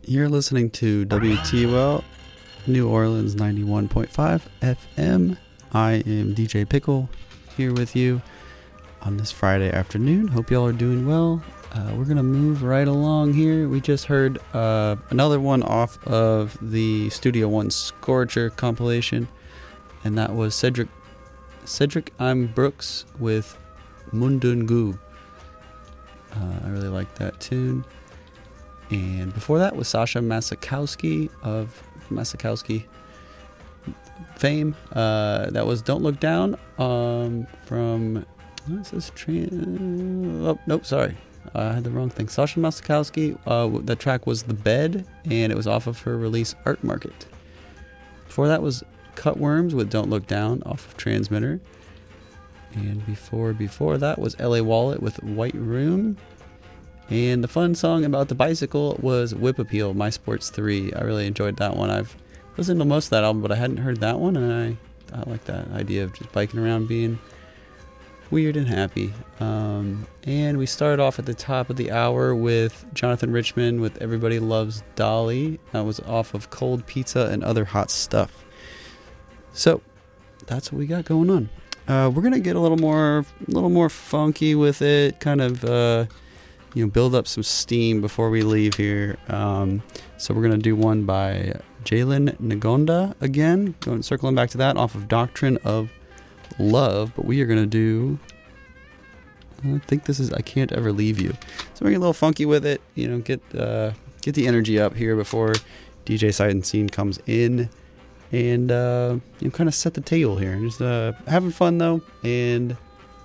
You're listening to WTUL New Orleans 91.5 FM. I am DJ Pickle here with you on this Friday afternoon. Hope y'all are doing well. We're going to move right along here. We just heard another one off of the Studio One Scorcher compilation, and that was Cedric I'm Brooks with Mundungu. I really like that tune. And before that was Sasha Masakowski of Masakowski fame. That was Don't Look Down from... What is this? Oh, nope, sorry. I had the wrong thing. Sasha Masakowski. The track was The Bed, and it was off of her release Art Market. Before that was Cutworms with Don't Look Down off of Transmitter. And before that was LA Wallet with White Room. And the fun song about the bicycle was Whip Appeal, My Sports 3. I really enjoyed that one. I've listened to most of that album, but I hadn't heard that one, and I like that idea of just biking around being weird and happy. And we started off at the top of the hour with Jonathan Richman with Everybody Loves Dolly. That was off of Cold Pizza and Other Hot Stuff. So that's what we got going on. We're gonna get a little more funky with it, kind of build up some steam before we leave here. So we're gonna do one by Jalen Ngonda again, circling back to that off of Doctrine of Love. But we are gonna do, I think this is I Can't Ever Leave You. So we're gonna get a little funky with it. Get the energy up here before DJ Sight and Scene comes in. And kind of set the table here. Just having fun though, and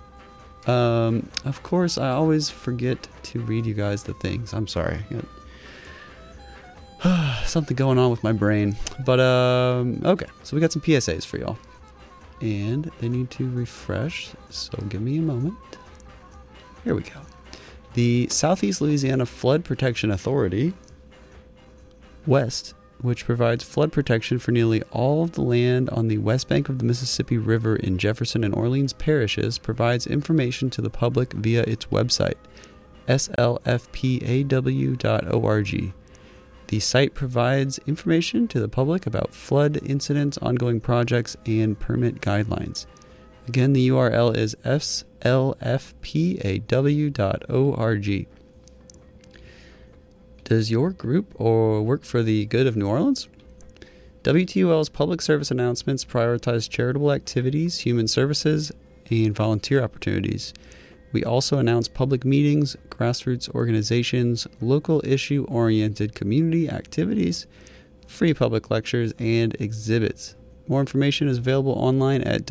of course I always forget to read you guys the things. I'm sorry, something going on with my brain. But okay, so we got some PSAs for y'all, and they need to refresh. So give me a moment. Here we go. The Southeast Louisiana Flood Protection Authority, West, which provides flood protection for nearly all of the land on the west bank of the Mississippi River in Jefferson and Orleans parishes, provides information to the public via its website, slfpaw.org. The site provides information to the public about flood incidents, ongoing projects, and permit guidelines. Again, the URL is slfpaw.org. Does your group or work for the good of New Orleans? WTUL's public service announcements prioritize charitable activities, human services, and volunteer opportunities. We also announce public meetings, grassroots organizations, local issue-oriented community activities, free public lectures, and exhibits. More information is available online at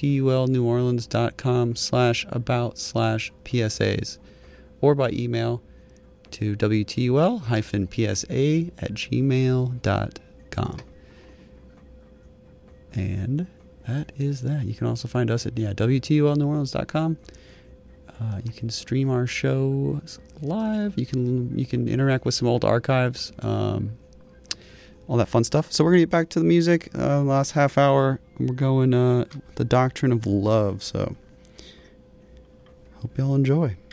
wtulneworleans.com/about/PSAs or by email to wtul-psa@gmail.com. And that is that. You can also find us at wtulneworleans.com. You can stream our show live. You can interact with some old archives, all that fun stuff. So we're gonna get back to the music. Last half hour, we're going the Doctrine of Love. So hope y'all enjoy.